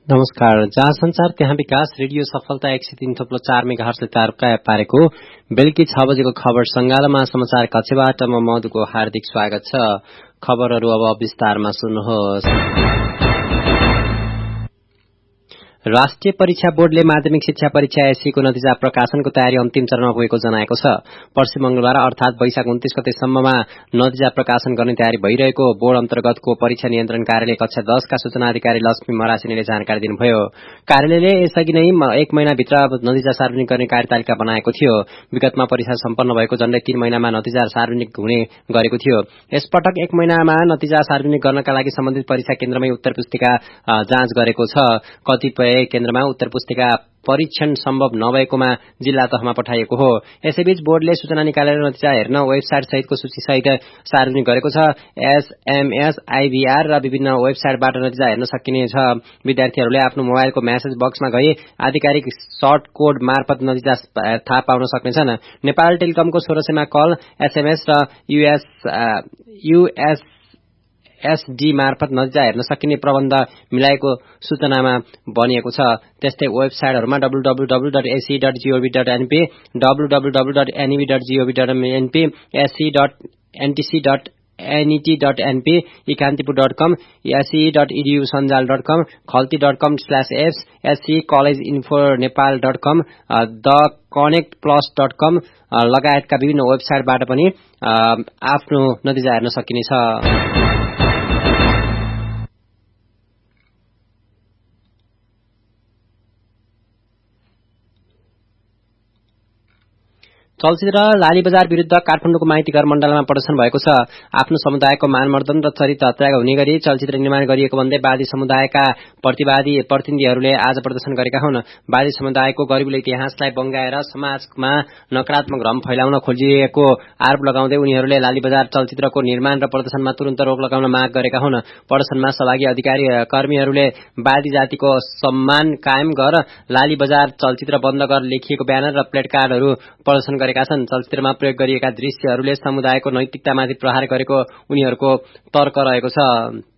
नमस्कार। जहाँ संचार त्यहाँ विकास रेडियो सफलता 103.4 मेगाहर्जले तार पारेको बेलुकी 6 बजेको खबर संगालोमा समाचार कक्षबाट म मधुको हार्दिक स्वागत छ। खबरहरू अब विस्तारमा सुन्नुहोस्। राष्ट्रिय परीक्षा बोर्डले माध्यमिक शिक्षा परीक्षा एससी को नतिजा प्रकाशनको तयारी अन्तिम चरणमा पुगेको जनाएको छ। पर्सि मंगलबार अर्थात वैशाख 29 गतेसम्ममा नतिजा प्रकाशन गर्ने तयारी भइरहेको बोर्ड अन्तर्गतको परीक्षा नियन्त्रण कार्यालय कक्षा 10 का सूचना अधिकारी लक्ष्मी मरासिनीले जानकारी दिनुभयो। कार्यालयले यसअघि नै 1 महिनाभित्र नतिजा सार्वजनिक गर्ने कार्यतालिका बनाएको थियो। विगतमा परीक्षा सम्पन्न भएको झण्डै 3 महिनामा नतिजा सार्वजनिक हुने गरेको थियो। यसपटक 1 महिनामा नतिजा सार्वजनिक गर्नका लागि सम्बन्धित परीक्षा केन्द्रमै उत्तर पुस्तिका जाँच गरेको छ। कतिपय केन्द्रमा उत्तर पुस्तिका परीक्षण सम्भव नभएकोमा जिल्ला तहमा पठाइएको हो। यसैबीच बोर्डले सूचना निकालेर नतिजा हेर्न वेबसाइट सहितको सूची सहित सार्वजनिक गरेको छ। SMS, IVR र विभिन्न वेबसाइटबाट नतिजा हेर्न सकिनेछ। विद्यार्थीहरूले आफ्नो मोबाइलको मेसेज बक्समा गई आधिकारिक सर्ट कोड मार्फत नतिजा थाहा पाउन सक्नेछन्। नेपाल टेलिकमको 1600 मा कल, SMS र USSD मार्फत नतिजा हेर्न सकिने प्रबन्ध मिलाएको सूचनामा भनिएको छ। त्यस्तै वेबसाइटहरूमा www.ac.gov.np, www.neb.gov.np, sc.ntc.net.np, ekantipu.com, se.edu.sanjal.com, khalti.com/apps, sccollegeinfonepal.com, theconnectplus.com लगायतका विभिन्न वेबसाइटबाट पनि आफ्नो नतिजा हेर्न सकिनेछ। चलचित्र लाली बजार विरुद्ध काठमाडौँको माइती घर मण्डलमा प्रदर्शन भएको छ। आफ्नो समुदायको मानमर्दन र चरित्र हत्या हुने गरी चलचित्र निर्माण गरिएको भन्दै वादी समुदायका प्रतिनिधिहरूले आज प्रदर्शन गरेका हुन्। वादी समुदायको गरिब इतिहासलाई बंगाएर समाजमा नकारात्मक भ्रम फैलाउन खोजिएको आरोप लगाउँदै उनीहरूले लाली बजार चलचित्रको निर्माण र प्रदर्शनमा तुरन्त रोक लगाउन माग गरेका हुन्। प्रदर्शनमा सहभागी अधिकारी कर्मीहरूले वादी जातिको सम्मान कायम गर, लाली बजार चलचित्र बन्द गर लेखिएको ब्यानर र प्लेट कार्डहरू प्रदर्शन गरेका छन्। चलचित्रमा प्रयोग गरिएका दृश्यहरूले समुदायको नैतिकतामाथि प्रहार गरेको उनीहरूको तर्क रहेको छ।